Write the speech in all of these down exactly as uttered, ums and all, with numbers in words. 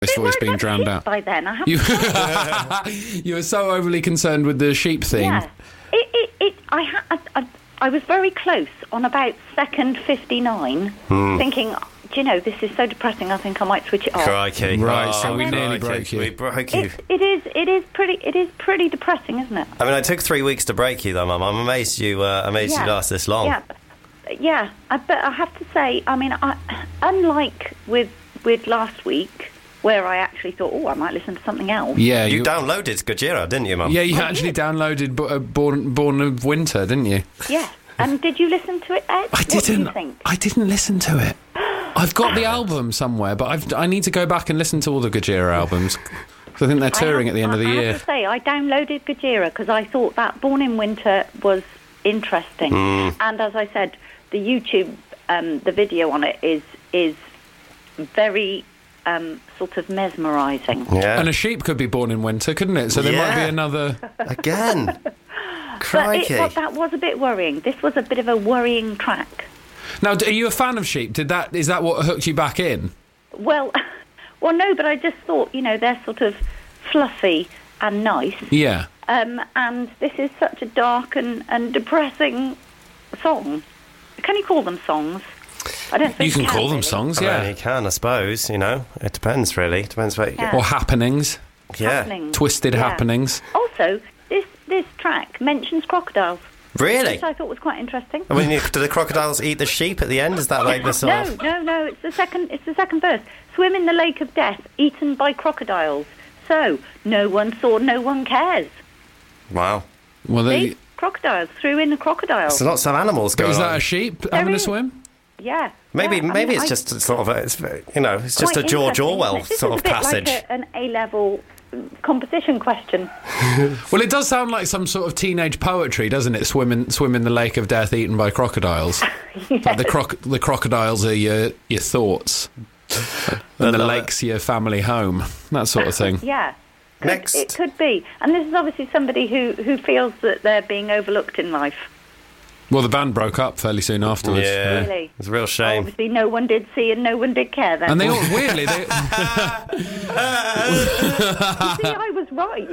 His voice being drowned out. By then, I have You, to you were so overly concerned with the sheep theme. Yeah. It, it, it, I, ha- I, I, I was very close on about second fifty-nine, Hmm. thinking, do you know, this is so depressing, I think I might switch it off. Crikey. Right, Oh, so we crikey. nearly broke you. We broke you. It, it is, it is pretty, it is pretty depressing, isn't it? I mean, I took three weeks to break you, though, Mum. I'm amazed you, uh, amazed Yeah. you last this long. Yeah, yeah. I, but I have to say, I mean, I, unlike with with last week, where I actually thought, oh, I might listen to something else. Yeah, You, you, downloaded Gojira, didn't you, Mum? yeah, you I actually did. downloaded Bo- uh, Born Born of Winter, didn't you? Yeah. And did you listen to it, Ed? I What do you didn't. think? I didn't listen to it. I've got the album somewhere, but I've, I need to go back and listen to all the Gojira albums. 'Cause I think they're touring I have, at the end I, of the I year. have to say, I downloaded Gojira because I thought that Born in Winter was interesting. Mm. And as I said, the YouTube, um, the video on it is is very um, sort of mesmerising. Yeah. And a sheep could be born in winter, couldn't it? So there might be Yeah. another. Again. But Crikey. it, but that was a bit worrying. This was a bit of a worrying track. Now, d- are you a fan of sheep? Did that is that what hooked you back in? Well, well, no, but I just thought, you know, they're sort of fluffy and nice. Yeah. Um, and this is such a dark and, and depressing song. Can you call them songs? I don't think You can call them really. songs, I mean, yeah. you can, I suppose, you know. It depends, really. Depends what... Yeah. Or happenings, Yeah. Happenings. twisted Yeah. happenings. Also, this this track mentions crocodiles, Really? which I thought was quite interesting. I mean, you- do the crocodiles eat the sheep at the end? Is that like the sort No, of... no, no. It's the second. It's the second verse. Swim in the lake of death, eaten by crocodiles. So no one saw, no one cares. Wow. Well, they, See, crocodiles threw in a crocodile. There's lots of animals going is that on. a sheep having a is. swim? Yeah. Maybe, yeah, I maybe mean, it's I- just sort of a, it's, you know, it's just a quite George interesting, Orwell isn't it? This sort is of a bit passage. Like a, an A-level competition question. Well, it does sound like some sort of teenage poetry, doesn't it? Swim in, swim in the lake of death, eaten by crocodiles. Like the croc, the crocodiles are your your thoughts, and the love lake's your family home. That sort of thing. Yeah. Could, Next. It could be. And this is obviously somebody who, who feels that they're being overlooked in life. Well, the band broke up fairly soon afterwards. Yeah. Really? It's a real shame. Obviously, no one did see and no one did care then. And they all weirdly they You see, I was right.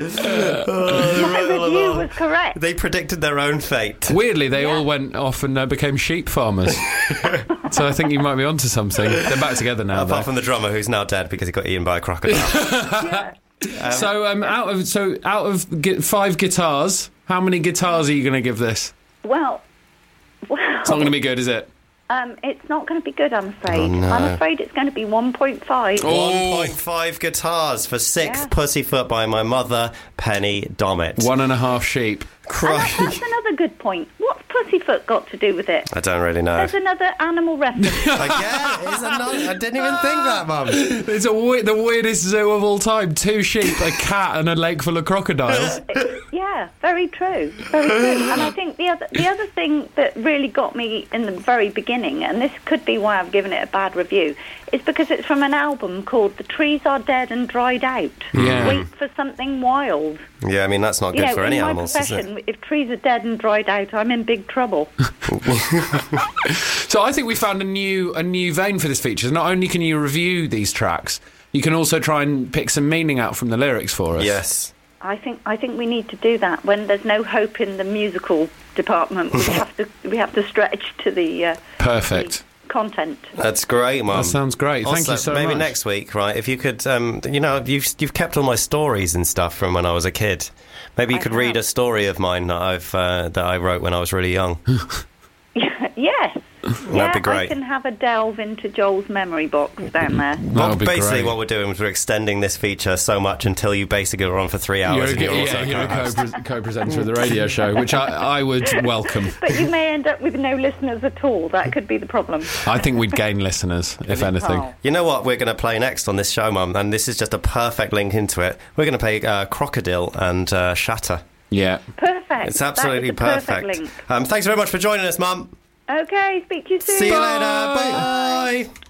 My review was correct. They predicted their own fate. weirdly they Yeah. all went off and uh, became sheep farmers. So I think you might be onto something. They're back together now. Apart though. from the drummer who's now dead because he got eaten by a crocodile. Yeah. So um, out of so out of gu- five guitars, how many guitars are you going to give this? Well, well It's not going to be good, is it? um, it's not going to be good, I'm afraid. Oh, no. I'm afraid it's going to be one point five. Oh. one point five guitars for Sixth Yeah. Pussyfoot by my mother, Penny Dommett. One and a half sheep. And that, that's another good point. What's Pussyfoot got to do with it? I don't really know. There's another animal reference. Again, it's another, I didn't even think that, Mum. It's a we- the weirdest zoo of all time. Two sheep, a cat, and a lake full of crocodiles. Yeah, very true, very true. And I think the other the other thing that really got me in the very beginning, and this could be why I've given it a bad review, is because it's from an album called "The Trees Are Dead and Dried Out." Yeah. Wait for something wild. Yeah, I mean, that's not You good know, for in any my animals, is profession, it? if trees are dead and dried out, I'm in big trouble. So I think we found a new a new vein for this feature. Not only can you review these tracks, you can also try and pick some meaning out from the lyrics for us. Yes. I think I think we need to do that when there's no hope in the musical department. We have to we have to stretch to the uh, Perfect. content. That's great, Mum. That sounds great. Thank Also, you so maybe much. next week, right? If you could, um, you know, you've you've kept all my stories and stuff from when I was a kid. Maybe you I could have. read a story of mine that I've uh, that I wrote when I was really young. Yes. Yeah, be great. I can have a delve into Joel's memory box down there. That Well, would be basically, great. what we're doing is we're extending this feature so much until you basically are on for three hours. You're a, and you're yeah, also you're a co-host. co- co-presenter of the radio show, which I, I would welcome. But you may end up with no listeners at all. That could be the problem. I think we'd gain listeners, if anything. Oh. You know what we're going to play next on this show, Mum? And this is just a perfect link into it. We're going to play uh, Crocodile and uh, Shatter. Yeah. Perfect. It's absolutely that is a perfect. perfect link. Um, thanks very much for joining us, Mum. Okay, speak to you soon. See you Bye. later. Bye.